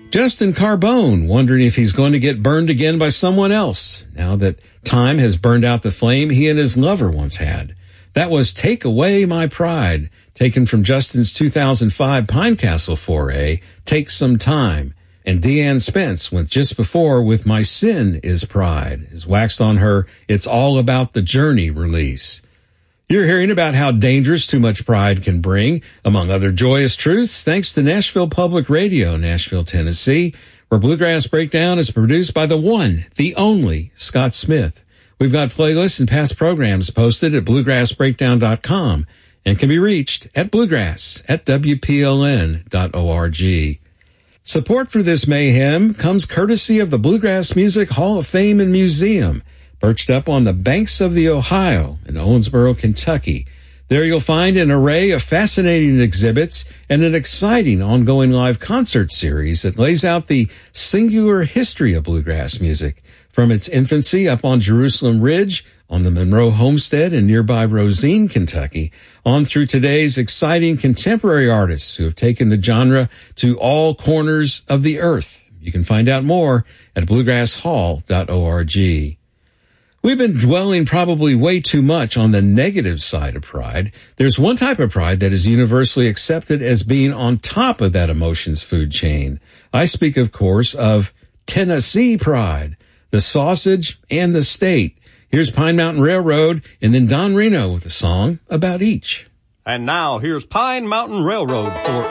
Justin Carbone wondering if he's going to get burned again by someone else now that time has burned out the flame he and his lover once had. That was Take Away My Pride, taken from Justin's 2005 Pinecastle foray, Take Some Time. And Deanne Spence went just before with My Sin Is Pride, is waxed on her It's All About the Journey release. You're hearing about how dangerous too much pride can bring, among other joyous truths, thanks to Nashville Public Radio, Nashville, Tennessee, where Bluegrass Breakdown is produced by the one, the only, Scott Smith. We've got playlists and past programs posted at bluegrassbreakdown.com and can be reached at bluegrass@wpln.org. Support for this mayhem comes courtesy of the Bluegrass Music Hall of Fame and Museum, perched up on the banks of the Ohio in Owensboro, Kentucky. There you'll find an array of fascinating exhibits and an exciting ongoing live concert series that lays out the singular history of bluegrass music, from its infancy up on Jerusalem Ridge, on the Monroe Homestead in nearby Rosine, Kentucky, on through today's exciting contemporary artists who have taken the genre to all corners of the earth. You can find out more at bluegrasshall.org. We've been dwelling probably way too much on the negative side of pride. There's one type of pride that is universally accepted as being on top of that emotions food chain. I speak, of course, of Tennessee pride, the sausage and the state. Here's Pine Mountain Railroad and then Don Reno with a song about each. And now here's Pine Mountain Railroad for